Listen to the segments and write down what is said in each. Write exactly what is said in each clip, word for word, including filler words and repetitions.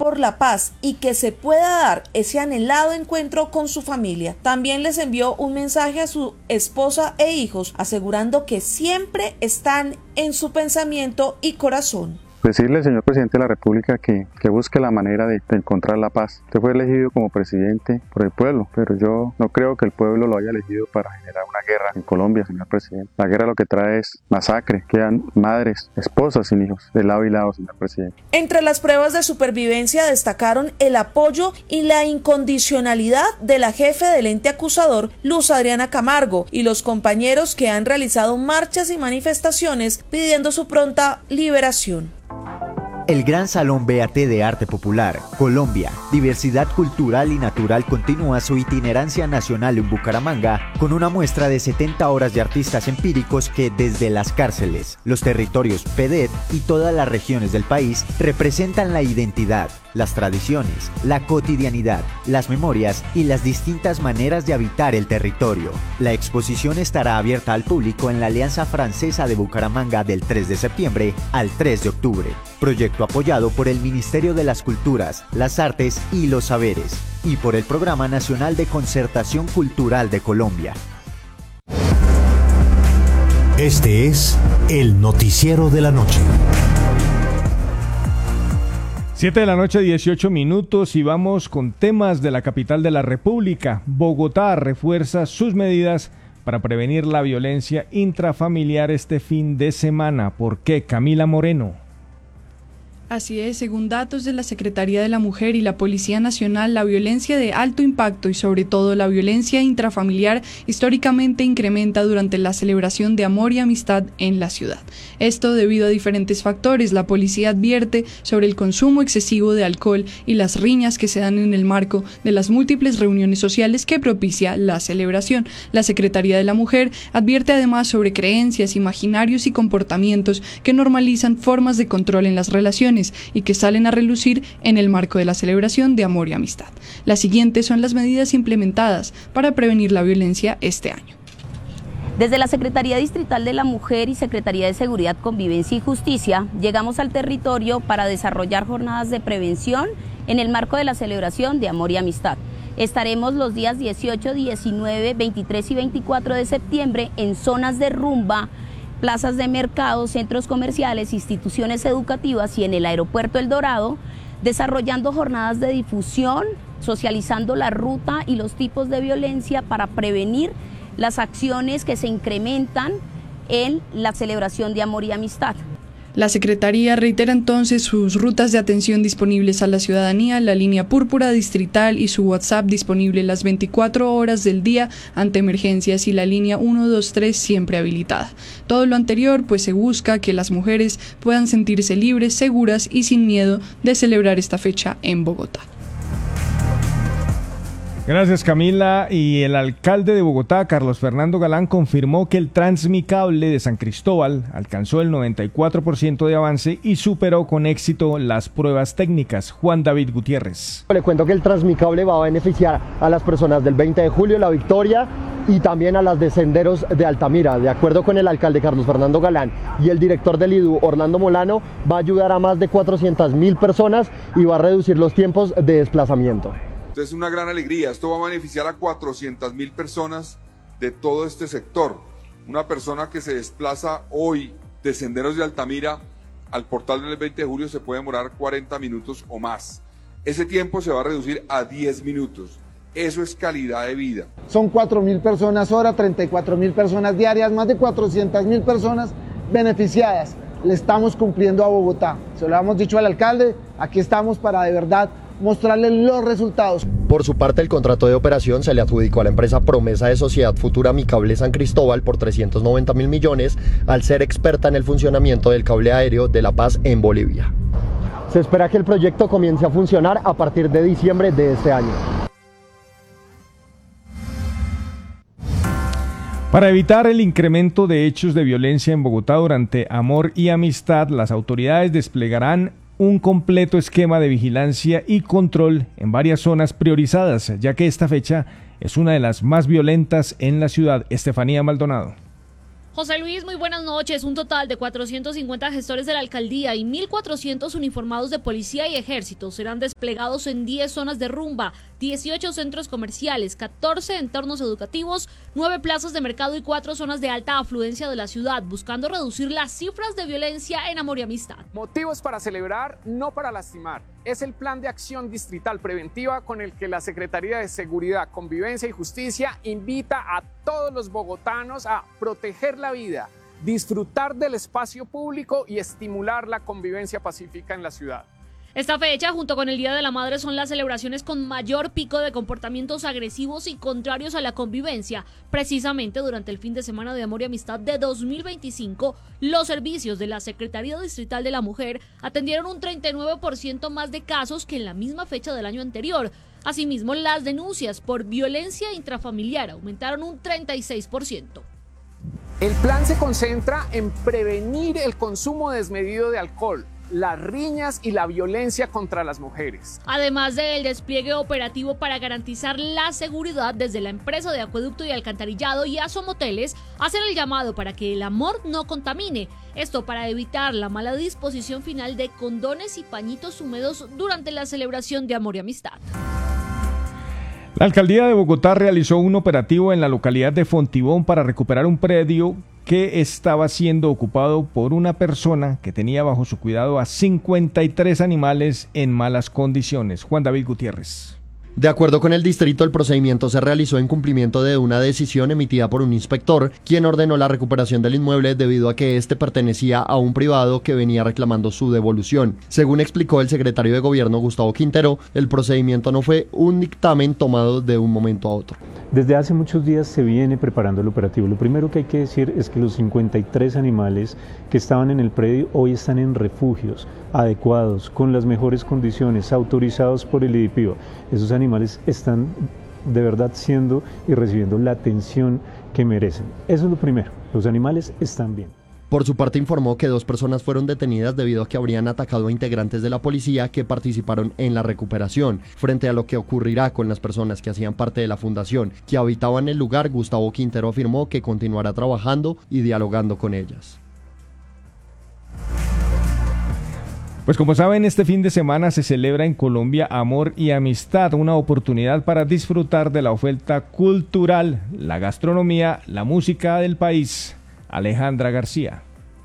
por la paz y que se pueda dar ese anhelado encuentro con su familia. También les envió un mensaje a su esposa e hijos, asegurando que siempre están en su pensamiento y corazón. Decirle, señor presidente de la República, que, que busque la manera de, de encontrar la paz. Usted fue elegido como presidente por el pueblo, pero yo no creo que el pueblo lo haya elegido para generar una guerra en Colombia, señor presidente. La guerra lo que trae es masacre, quedan madres, esposas sin hijos, de lado y lado, señor presidente. Entre las pruebas de supervivencia destacaron el apoyo y la incondicionalidad de la jefe del ente acusador, Luz Adriana Camargo, y los compañeros que han realizado marchas y manifestaciones pidiendo su pronta liberación. El Gran Salón B A T de Arte Popular, Colombia, Diversidad Cultural y Natural continúa su itinerancia nacional en Bucaramanga con una muestra de setenta horas de artistas empíricos que desde las cárceles, los territorios P D E T y todas las regiones del país representan la identidad, las tradiciones, la cotidianidad, las memorias y las distintas maneras de habitar el territorio. La exposición estará abierta al público en la Alianza Francesa de Bucaramanga del tres de septiembre al tres de octubre. Proyecto apoyado por el Ministerio de las Culturas, las Artes y los Saberes y por el Programa Nacional de Concertación Cultural de Colombia. Este es el Noticiero de la Noche. siete de la noche, dieciocho minutos, y vamos con temas de la capital de la República. Bogotá refuerza sus medidas para prevenir la violencia intrafamiliar este fin de semana. ¿Por qué? Camila Moreno. Así es, según datos de la Secretaría de la Mujer y la Policía Nacional, la violencia de alto impacto y sobre todo la violencia intrafamiliar históricamente incrementa durante la celebración de Amor y Amistad en la ciudad. Esto debido a diferentes factores. La policía advierte sobre el consumo excesivo de alcohol y las riñas que se dan en el marco de las múltiples reuniones sociales que propicia la celebración. La Secretaría de la Mujer advierte además sobre creencias, imaginarios y comportamientos que normalizan formas de control en las relaciones y que salen a relucir en el marco de la celebración de Amor y Amistad. Las siguientes son las medidas implementadas para prevenir la violencia este año. Desde la Secretaría Distrital de la Mujer y Secretaría de Seguridad, Convivencia y Justicia, llegamos al territorio para desarrollar jornadas de prevención en el marco de la celebración de Amor y Amistad. Estaremos los días dieciocho, diecinueve, veintitrés y veinticuatro de septiembre en zonas de rumba, plazas de mercado, centros comerciales, instituciones educativas y en el aeropuerto El Dorado, desarrollando jornadas de difusión, socializando la ruta y los tipos de violencia para prevenir las acciones que se incrementan en la celebración de Amor y Amistad. La Secretaría reitera entonces sus rutas de atención disponibles a la ciudadanía, la línea púrpura distrital y su WhatsApp disponible las veinticuatro horas del día ante emergencias y la línea uno dos tres siempre habilitada. Todo lo anterior pues se busca que las mujeres puedan sentirse libres, seguras y sin miedo de celebrar esta fecha en Bogotá. Gracias, Camila. Y el alcalde de Bogotá, Carlos Fernando Galán, confirmó que el Transmicable de San Cristóbal alcanzó el noventa y cuatro por ciento de avance y superó con éxito las pruebas técnicas. Juan David Gutiérrez. Le cuento que el Transmicable va a beneficiar a las personas del veinte de julio, La Victoria, y también a las de Senderos de Altamira. De acuerdo con el alcalde Carlos Fernando Galán y el director del I D U, Orlando Molano, va a ayudar a más de cuatrocientas mil personas y va a reducir los tiempos de desplazamiento. Entonces es una gran alegría, esto va a beneficiar a cuatrocientas mil personas de todo este sector. Una persona que se desplaza hoy de Senderos de Altamira al portal del veinte de julio se puede demorar cuarenta minutos o más. Ese tiempo se va a reducir a diez minutos. Eso es calidad de vida. Son cuatro mil personas hora, treinta y cuatro mil personas diarias, más de cuatrocientas mil personas beneficiadas. Le estamos cumpliendo a Bogotá. Se lo hemos dicho al alcalde, aquí estamos para de verdad mostrarle los resultados. Por su parte, el contrato de operación se le adjudicó a la empresa Promesa de Sociedad Futura Mi Cable San Cristóbal por trescientos noventa mil millones al ser experta en el funcionamiento del cable aéreo de La Paz en Bolivia. Se espera que el proyecto comience a funcionar a partir de diciembre de este año. Para evitar el incremento de hechos de violencia en Bogotá durante Amor y Amistad, las autoridades desplegarán un completo esquema de vigilancia y control en varias zonas priorizadas, ya que esta fecha es una de las más violentas en la ciudad. Estefanía Maldonado. José Luis, muy buenas noches. Un total de cuatrocientos cincuenta gestores de la alcaldía y mil cuatrocientos uniformados de policía y ejército serán desplegados en diez zonas de rumba, dieciocho centros comerciales, catorce entornos educativos, nueve plazas de mercado y cuatro zonas de alta afluencia de la ciudad, buscando reducir las cifras de violencia en amor y amistad. Motivos para celebrar, no para lastimar. Es el plan de acción distrital preventiva con el que la Secretaría de Seguridad, Convivencia y Justicia invita a todos los bogotanos a proteger la vida, disfrutar del espacio público y estimular la convivencia pacífica en la ciudad. Esta fecha, junto con el Día de la Madre, son las celebraciones con mayor pico de comportamientos agresivos y contrarios a la convivencia. Precisamente durante el fin de semana de Amor y Amistad de dos mil veinticinco, los servicios de la Secretaría Distrital de la Mujer atendieron un treinta y nueve por ciento más de casos que en la misma fecha del año anterior. Asimismo, las denuncias por violencia intrafamiliar aumentaron un treinta y seis por ciento. El plan se concentra en prevenir el consumo desmedido de alcohol, las riñas y la violencia contra las mujeres. Además del despliegue operativo para garantizar la seguridad desde la empresa de acueducto y alcantarillado y Asomoteles, hacen el llamado para que el amor no contamine. Esto para evitar la mala disposición final de condones y pañitos húmedos durante la celebración de Amor y Amistad. La alcaldía de Bogotá realizó un operativo en la localidad de Fontibón para recuperar un predio que estaba siendo ocupado por una persona que tenía bajo su cuidado a cincuenta y tres animales en malas condiciones. Juan David Gutiérrez. De acuerdo con el distrito, el procedimiento se realizó en cumplimiento de una decisión emitida por un inspector, quien ordenó la recuperación del inmueble debido a que este pertenecía a un privado que venía reclamando su devolución. Según explicó el secretario de Gobierno, Gustavo Quintero, el procedimiento no fue un dictamen tomado de un momento a otro. Desde hace muchos días se viene preparando el operativo. Lo primero que hay que decir es que los cincuenta y tres animales que estaban en el predio hoy están en refugios adecuados, con las mejores condiciones, autorizados por el IDIPIVA. Esos animales están de verdad siendo y recibiendo la atención que merecen. Eso es lo primero, los animales están bien. Por su parte informó que dos personas fueron detenidas debido a que habrían atacado a integrantes de la policía que participaron en la recuperación. Frente a lo que ocurrirá con las personas que hacían parte de la fundación que habitaban el lugar, Gustavo Quintero afirmó que continuará trabajando y dialogando con ellas. Pues como saben, este fin de semana se celebra en Colombia Amor y Amistad, una oportunidad para disfrutar de la oferta cultural, la gastronomía, la música del país. Alejandra García.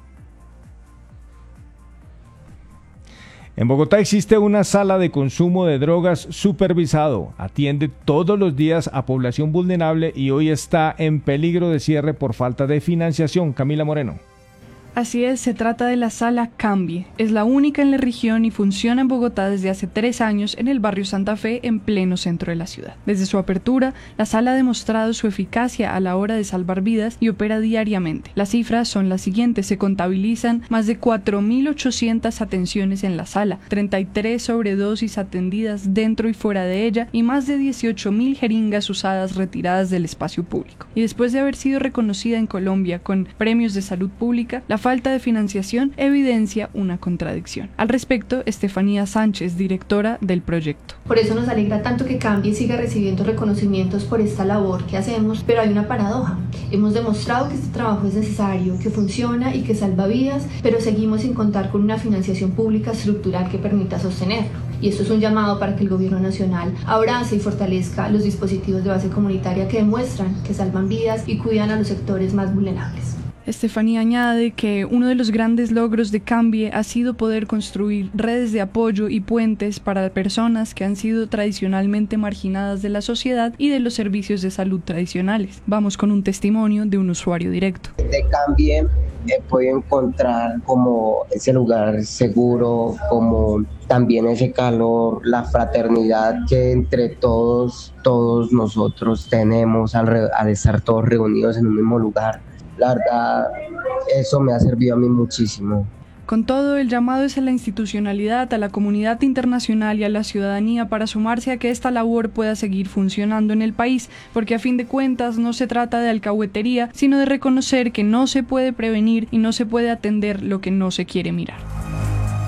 En Bogotá existe una sala de consumo de drogas supervisado. Atiende todos los días a población vulnerable y hoy está en peligro de cierre por falta de financiación. Camila Moreno. Así es, se trata de la Sala Cambie. Es la única en la región y funciona en Bogotá desde hace tres años en el barrio Santa Fe, en pleno centro de la ciudad. Desde su apertura, la sala ha demostrado su eficacia a la hora de salvar vidas y opera diariamente. Las cifras son las siguientes: se contabilizan más de cuatro mil ochocientas atenciones en la sala, treinta y tres sobredosis atendidas dentro y fuera de ella y más de dieciocho mil jeringas usadas retiradas del espacio público. Y después de haber sido reconocida en Colombia con premios de salud pública, la falta de financiación evidencia una contradicción. Al respecto, Estefanía Sánchez, directora del proyecto. Por eso nos alegra tanto que Cambie siga recibiendo reconocimientos por esta labor que hacemos, pero hay una paradoja. Hemos demostrado que este trabajo es necesario, que funciona y que salva vidas, pero seguimos sin contar con una financiación pública estructural que permita sostenerlo. Y esto es un llamado para que el gobierno nacional abrace y fortalezca los dispositivos de base comunitaria que demuestran que salvan vidas y cuidan a los sectores más vulnerables. Estefanía añade que uno de los grandes logros de Cambie ha sido poder construir redes de apoyo y puentes para personas que han sido tradicionalmente marginadas de la sociedad y de los servicios de salud tradicionales. Vamos con un testimonio de un usuario directo. De Cambie he podido encontrar como ese lugar seguro, como también ese calor, la fraternidad que entre todos, todos nosotros tenemos al, al estar todos reunidos en un mismo lugar. La verdad, eso me ha servido a mí muchísimo. Con todo, el llamado es a la institucionalidad, a la comunidad internacional y a la ciudadanía para sumarse a que esta labor pueda seguir funcionando en el país, porque a fin de cuentas no se trata de alcahuetería, sino de reconocer que no se puede prevenir y no se puede atender lo que no se quiere mirar.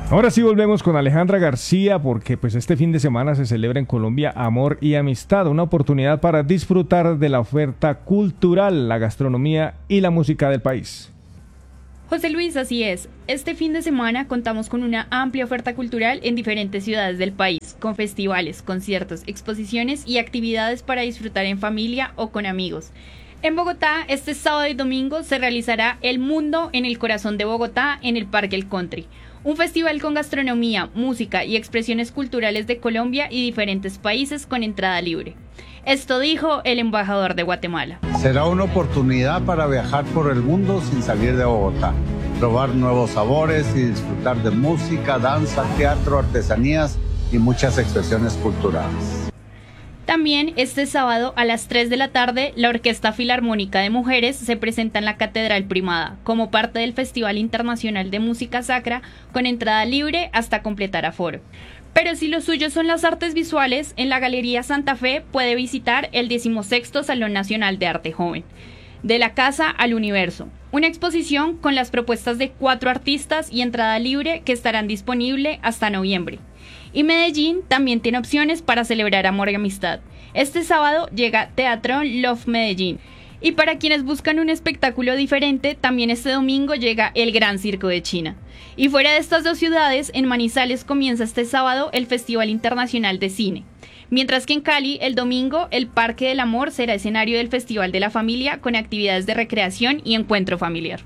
Ahora sí volvemos con Alejandra García porque pues este fin de semana se celebra en Colombia Amor y Amistad, una oportunidad para disfrutar de la oferta cultural, la gastronomía y la música del país. José Luis, así es. Este fin de semana contamos con una amplia oferta cultural en diferentes ciudades del país, con festivales, conciertos, exposiciones y actividades para disfrutar en familia o con amigos. En Bogotá, este sábado y domingo se realizará El Mundo en el corazón de Bogotá, en el Parque El Country. Un festival con gastronomía, música y expresiones culturales de Colombia y diferentes países con entrada libre. Esto dijo el embajador de Guatemala. Será una oportunidad para viajar por el mundo sin salir de Bogotá, probar nuevos sabores y disfrutar de música, danza, teatro, artesanías y muchas expresiones culturales. También este sábado a las tres de la tarde, la Orquesta Filarmónica de Mujeres se presenta en la Catedral Primada, como parte del Festival Internacional de Música Sacra, con entrada libre hasta completar aforo. Pero si lo suyo son las artes visuales, en la Galería Santa Fe puede visitar el decimosexto Salón Nacional de Arte Joven. De la Casa al Universo, una exposición con las propuestas de cuatro artistas y entrada libre que estarán disponible hasta noviembre. Y Medellín también tiene opciones para celebrar amor y amistad. Este sábado llega Teatrón Love Medellín. Y para quienes buscan un espectáculo diferente, también este domingo llega el Gran Circo de China. Y fuera de estas dos ciudades, en Manizales comienza este sábado el Festival Internacional de Cine. Mientras que en Cali, el domingo, el Parque del Amor será escenario del Festival de la Familia con actividades de recreación y encuentro familiar.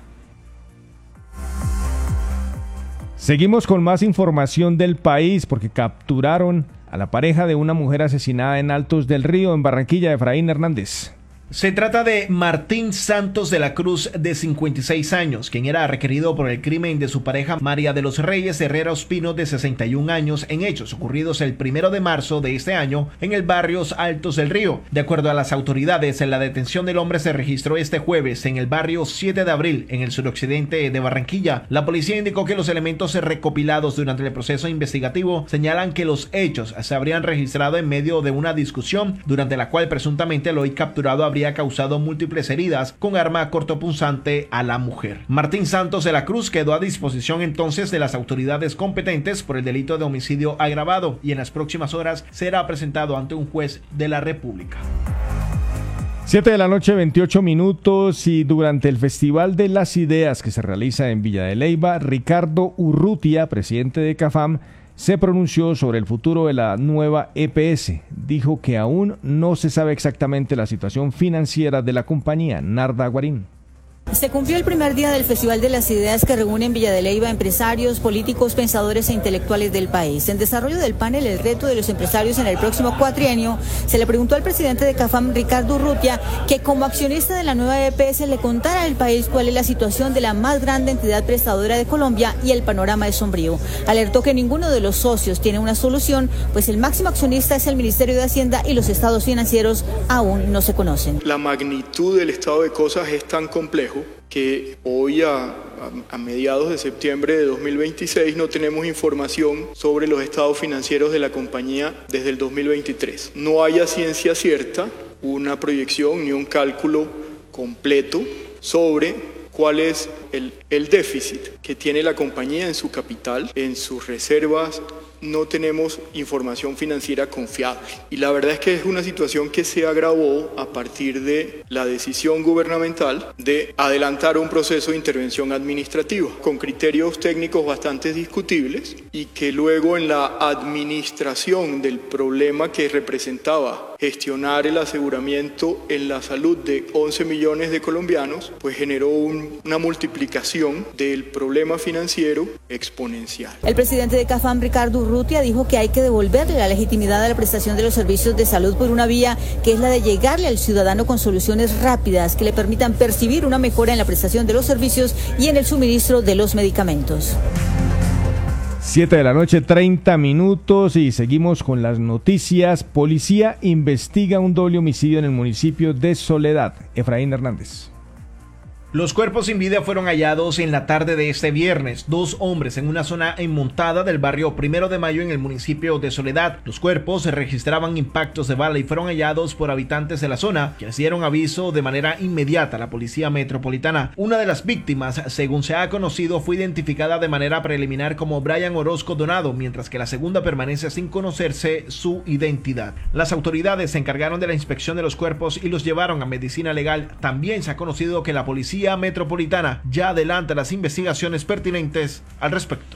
Seguimos con más información del país porque capturaron a la pareja de una mujer asesinada en Altos del Río, en Barranquilla. Efraín Hernández. Se trata de Martín Santos de la Cruz, de cincuenta y seis años, quien era requerido por el crimen de su pareja María de los Reyes Herrera Ospino, de sesenta y un años, en hechos ocurridos el primero de marzo de este año en el barrio Altos del Río. De acuerdo a las autoridades, la detención del hombre se registró este jueves en el barrio siete de abril, en el suroccidente de Barranquilla. La policía indicó que los elementos recopilados durante el proceso investigativo señalan que los hechos se habrían registrado en medio de una discusión, durante la cual presuntamente el hoy capturado habría causado múltiples heridas con arma cortopunzante a la mujer. Martín Santos de la Cruz quedó a disposición entonces de las autoridades competentes por el delito de homicidio agravado y en las próximas horas será presentado ante un juez de la República. siete de la noche, veintiocho minutos, y durante el Festival de las Ideas que se realiza en Villa de Leyva, Ricardo Urrutia, presidente de CAFAM, se pronunció sobre el futuro de la nueva E P S. Dijo que aún no se sabe exactamente la situación financiera de la compañía. Narda Guarín. Se cumplió el primer día del Festival de las Ideas, que reúne en Villa de Leyva empresarios, políticos, pensadores e intelectuales del país. En desarrollo del panel El reto de los empresarios en el próximo cuatrienio, se le preguntó al presidente de CAFAM, Ricardo Urrutia, que como accionista de la nueva E P S le contara al país cuál es la situación de la más grande entidad prestadora de Colombia, y el panorama es sombrío. Alertó que ninguno de los socios tiene una solución, pues el máximo accionista es el Ministerio de Hacienda y los estados financieros aún no se conocen. La magnitud del estado de cosas es tan complejo que hoy a, a, a mediados de septiembre de dos mil veintiséis no tenemos información sobre los estados financieros de la compañía desde el dos mil veintitrés. No hay a ciencia cierta una proyección ni un cálculo completo sobre cuál es el, el déficit que tiene la compañía en su capital, en sus reservas. No tenemos información financiera confiable. Y la verdad es que es una situación que se agravó a partir de la decisión gubernamental de adelantar un proceso de intervención administrativa con criterios técnicos bastante discutibles, y que luego en la administración del problema que representaba gestionar el aseguramiento en la salud de once millones de colombianos, pues generó un, una multiplicación del problema financiero exponencial. El presidente de CAFAM, Ricardo Urrutia, dijo que hay que devolverle la legitimidad a la prestación de los servicios de salud por una vía que es la de llegarle al ciudadano con soluciones rápidas que le permitan percibir una mejora en la prestación de los servicios y en el suministro de los medicamentos. siete de la noche, treinta minutos, y seguimos con las noticias. Policía investiga un doble homicidio en el municipio de Soledad. Efraín Hernández. Los cuerpos sin vida fueron hallados en la tarde de este viernes, dos hombres en una zona enmontada del barrio Primero de Mayo en el municipio de Soledad. Los cuerpos registraban impactos de bala y fueron hallados por habitantes de la zona, quienes dieron aviso de manera inmediata a la policía metropolitana. Una de las víctimas, según se ha conocido, fue identificada de manera preliminar como Brian Orozco Donado, mientras que la segunda permanece sin conocerse su identidad. Las autoridades se encargaron de la inspección de los cuerpos y los llevaron a medicina legal. También se ha conocido que la policía metropolitana ya adelanta las investigaciones pertinentes al respecto.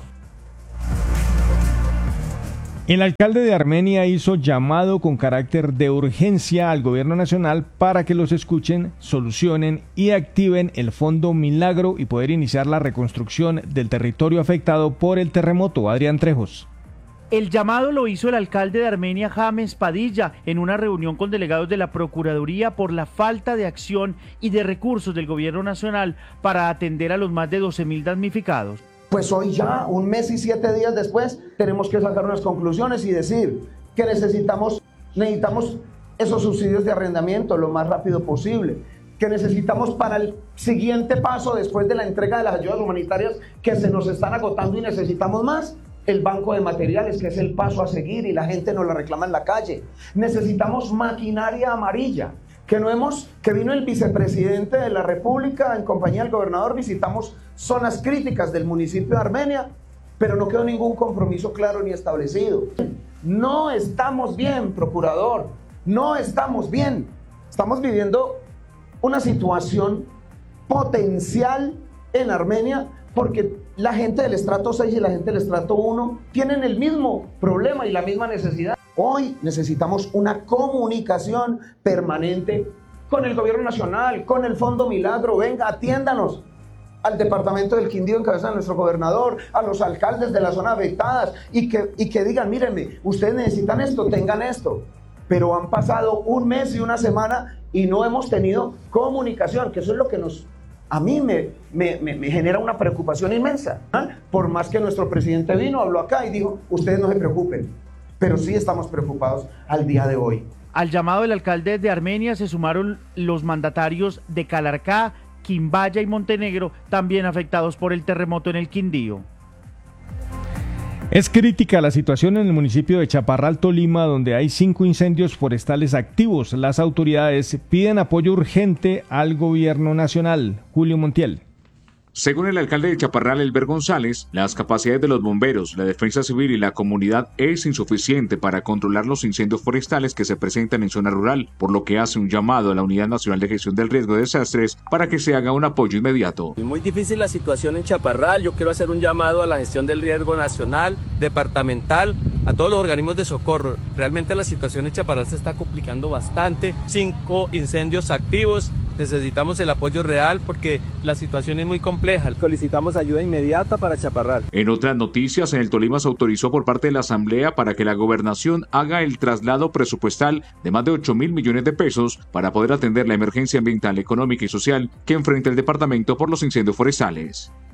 El alcalde de Armenia hizo llamado con carácter de urgencia al gobierno nacional para que los escuchen, solucionen y activen el Fondo Milagro y poder iniciar la reconstrucción del territorio afectado por el terremoto. Adrián Trejos. El llamado lo hizo el alcalde de Armenia, James Padilla, en una reunión con delegados de la Procuraduría por la falta de acción y de recursos del gobierno nacional para atender a los más de doce mil damnificados. Pues hoy ya, un mes y siete días después, tenemos que sacar unas conclusiones y decir que necesitamos, necesitamos esos subsidios de arrendamiento lo más rápido posible, que necesitamos para el siguiente paso después de la entrega de las ayudas humanitarias que se nos están agotando y necesitamos más. El banco de materiales, que es el paso a seguir y la gente nos la reclama en la calle. Necesitamos maquinaria amarilla, que no hemos, que vino el vicepresidente de la República en compañía del gobernador, visitamos zonas críticas del municipio de Armenia, pero no quedó ningún compromiso claro ni establecido. No estamos bien, procurador, no estamos bien. Estamos viviendo una situación potencial en Armenia porque la gente del estrato seis y la gente del estrato uno tienen el mismo problema y la misma necesidad. Hoy necesitamos una comunicación permanente con el gobierno nacional, con el Fondo Milagro. Venga, atiéndanos. Al departamento del Quindío en cabeza de nuestro gobernador, a los alcaldes de las zonas afectadas y que, y que digan, mírenme, ustedes necesitan esto, tengan esto. Pero han pasado un mes y una semana y no hemos tenido comunicación, que eso es lo que nos... A mí me, me, me, me genera una preocupación inmensa, ¿eh? Por más que nuestro presidente vino, habló acá y dijo, ustedes no se preocupen, pero sí estamos preocupados al día de hoy. Al llamado del alcalde de Armenia se sumaron los mandatarios de Calarcá, Quimbaya y Montenegro, también afectados por el terremoto en el Quindío. Es crítica la situación en el municipio de Chaparral, Tolima, donde hay cinco incendios forestales activos. Las autoridades piden apoyo urgente al gobierno nacional. Julio Montiel. Según el alcalde de Chaparral, Elber González, las capacidades de los bomberos, la defensa civil y la comunidad es insuficiente para controlar los incendios forestales que se presentan en zona rural, por lo que hace un llamado a la Unidad Nacional de Gestión del Riesgo de Desastres para que se haga un apoyo inmediato. Es muy difícil la situación en Chaparral. Yo quiero hacer un llamado a la gestión del riesgo nacional, departamental, a todos los organismos de socorro. Realmente la situación en Chaparral se está complicando bastante. Cinco incendios activos. Necesitamos el apoyo real porque la situación es muy compleja. Solicitamos ayuda inmediata para Chaparral. En otras noticias, en el Tolima se autorizó por parte de la Asamblea para que la gobernación haga el traslado presupuestal de más de ocho mil millones de pesos para poder atender la emergencia ambiental, económica y social que enfrenta el departamento por los incendios forestales.